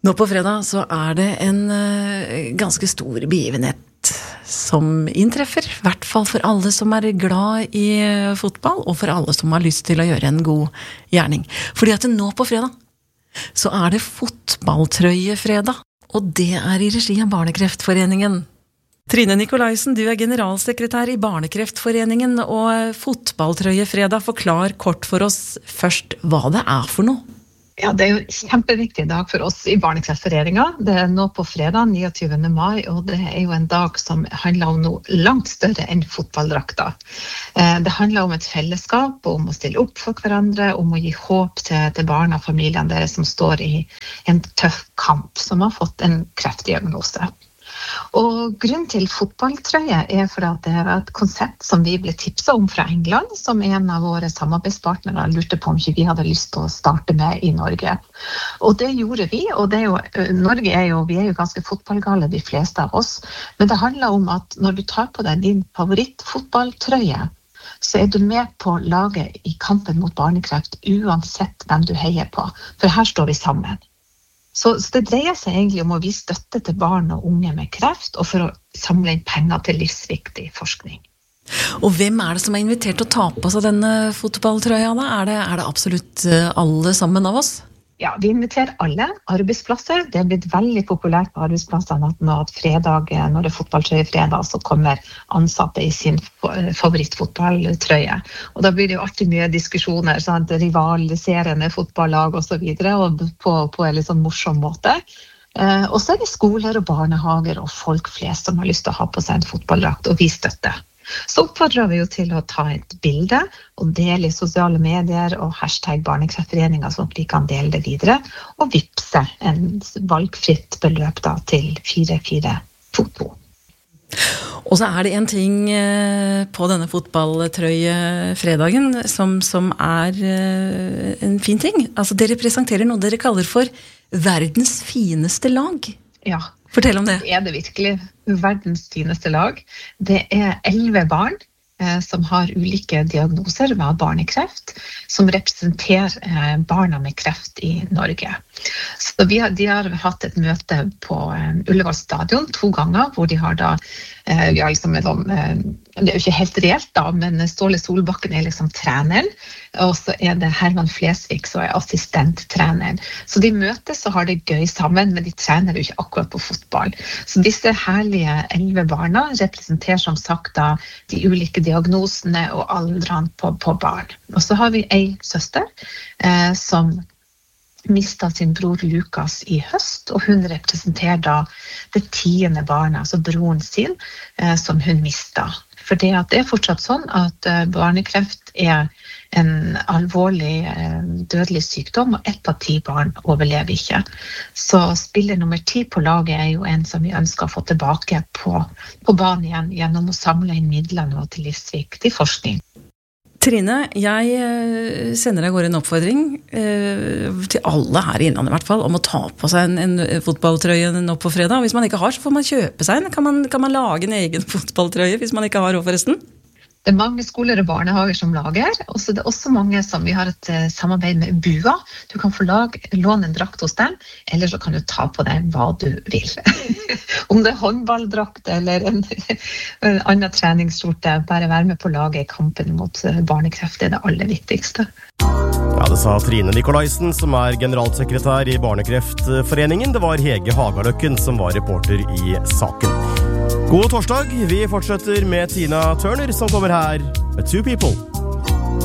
Nå på fredag så det en ganske stor begivenhet som inntreffer, I hvert fall for alle som glad I fotball, og for alle som har lyst til å gjøre en god gjerning. Fordi at nå på fredag så det fotballtrøyefredag, og det I regi av Barnekreftforeningen. Trine Nikolaisen, du generalsekretær I Barnekreftforeningen, og fotballtrøyefredag, forklar kort for oss først hva det for noe. Ja, det jo en kjempeviktig dag for oss I Barnekreftforeningen. Det nå på fredag, 29. mai, og det jo en dag som handler om noe langt større enn fotballdrakter. Det handler om et fellesskap, om å stille opp for hverandre, om å gi håp til barna og familiene deres som står I en tøff kamp, som har fått en kreftdiagnose. Og grunnen til fotballtrøye for at det et konsept som vi ble tipset om fra England, som en av våre samarbeidspartnere lurte på om ikke vi hadde lyst til å starte med I Norge. Og det gjorde vi, og det Norge vi jo ganske fotballgale, de fleste av oss, men det handler om at når du tar på deg din favorittfotballtrøye, så du med på laget I kampen mot barnekreft, uansett hvem du heier på, for her står vi sammen. Så det dreier seg egentlig om å vise støtte til barn og unge med kreft, og for å samle inn penger til livsviktig forskning. Og hvem det som invitert til å ta på seg denne fotballtrøya da? Det absolutt alle sammen av oss? Ja, vi inviterer alle arbeidsplasser. Det blitt veldig populært på arbeidsplassene at fredag, når det fotballtrøyefredag, så kommer ansatte I sin favorittfotballtrøye. Og da blir det jo alltid mye diskusjoner, sånn, rivaliserende fotballag og så videre, og på en litt sånn morsom måte. Og så det skoler og barnehager og folk flest som har lyst til å ha på seg en fotballdrakt, og vi støtter. Så oppfordrer vi jo til å ta et bilde og dele I sosiale medier og hashtag Barnekreftforeningen, sånn at vi kan dele det videre, og vippse en valgfritt beløp da til 4422. Og så det en ting på denne fotballtrøyefredagen som en fin ting. Altså, dere presenterer noe dere kaller for verdens fineste lag. Ja. Fortell om det. Det virkelig verdens fineste lag. Det 11 barn som har ulike diagnoser med barnekreft, som representerer barna med kreft I Norge. Så de har hatt et møte på Ullevål stadion 2 ganger, hvor de har da, liksom, det jo ikke helt reelt da, men Ståle Solbakken liksom treneren, og så det Herman Flesvig som assistenttreneren. Så de møtes og har det gøy sammen, men de trener jo ikke akkurat på fotball. Så disse herlige 11 barna representerer som sagt da de ulike diagnosene og aldrene på barn. Og så har vi en søster som mistet sin bror Lukas I høst, og hun representerer da det 10. barnet, altså broren sin, som hun mistet. For det fortsatt sånn at barnekreft en alvorlig dødelig sykdom, og 1 av 10 barn overlever ikke. Så spiller nummer 10 på laget jo en som vi ønsker å få tilbake på banen igjen, gjennom å samle inn midlene til livsviktig forskning. Trine, jeg sender deg en oppfordring til alle her I Innlandet I hvert fall, om å ta på seg en fotballtrøye nå på fredag. Hvis man ikke har, så får man kjøpe seg en. Kan man lage en egen fotballtrøye hvis man ikke har råd forresten? Det mange skoler og barnehager som lager, og så det også mange som vi har et samarbeid med BUA. Du kan få låne en drakt hos dem, eller så kan du ta på deg hva du vil. Om det håndballdrakt eller en annen treningsskjorte, bare være med på laget I kampen mot barnekreft, det aller viktigste. Ja, det sa Trine Nikolaisen, som generalsekretær I Barnekreftforeningen. Det var Hege Hagaløkken som var reporter I saken. God torsdag, vi fortsetter med Tina Turner som kommer her med Two People.